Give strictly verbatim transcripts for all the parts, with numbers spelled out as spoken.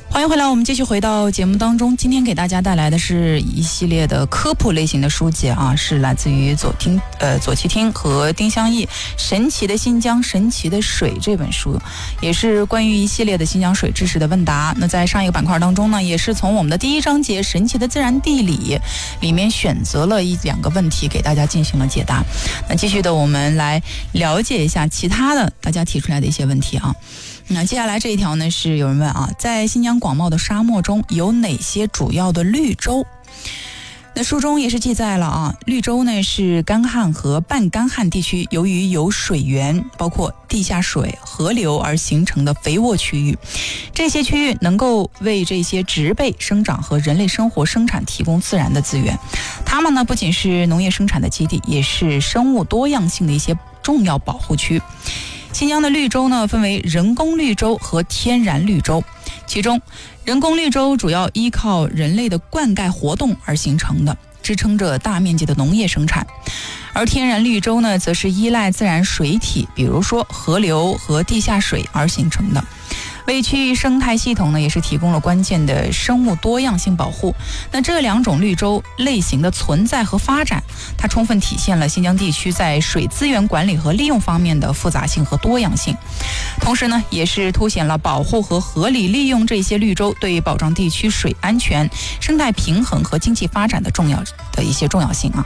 欢迎回来，我们继续回到节目当中。今天给大家带来的是一系列的科普类型的书籍啊，是来自于左听呃左奇听和丁香义《神奇的新疆，神奇的水》这本书，也是关于一系列的新疆水知识的问答。那在上一个板块当中呢，也是从我们的第一章节《神奇的自然地理》里面选择了一两个问题给大家进行了解答。那继续的，我们来了解一下其他的大家提出来的一些问题啊。那接下来这一条呢，是有人问啊，在新疆广袤的沙漠中有哪些主要的绿洲？那书中也是记载了啊，绿洲呢是干旱和半干旱地区由于有水源，包括地下水、河流而形成的肥沃区域。这些区域能够为这些植被生长和人类生活生产提供自然的资源。它们呢不仅是农业生产的基地，也是生物多样性的一些重要保护区。新疆的绿洲呢分为人工绿洲和天然绿洲，其中人工绿洲主要依靠人类的灌溉活动而形成的，支撑着大面积的农业生产。而天然绿洲呢则是依赖自然水体，比如说河流和地下水而形成的，为区域生态系统呢也是提供了关键的生物多样性保护。那这两种绿洲类型的存在和发展，它充分体现了新疆地区在水资源管理和利用方面的复杂性和多样性，同时呢也是凸显了保护和合理利用这些绿洲对保障地区水安全、生态平衡和经济发展的重要的一些重要性啊。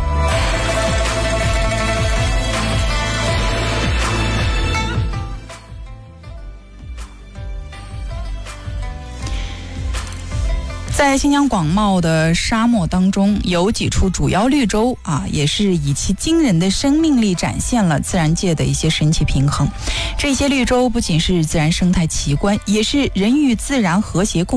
在新疆广袤的沙漠当中，有几处主要绿洲啊，也是以其惊人的生命力展现了自然界的一些神奇平衡。这些绿洲不仅是自然生态奇观，也是人与自然和谐共